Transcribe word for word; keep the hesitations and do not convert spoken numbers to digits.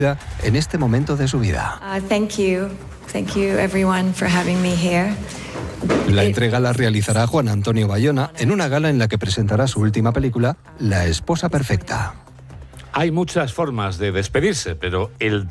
en este momento de su vida. Uh, thank you. Thank you everyone for having me here. La entrega la realizará Juan Antonio Bayona en una gala en la que presentará su última película, La esposa perfecta. Hay muchas formas de despedirse, pero el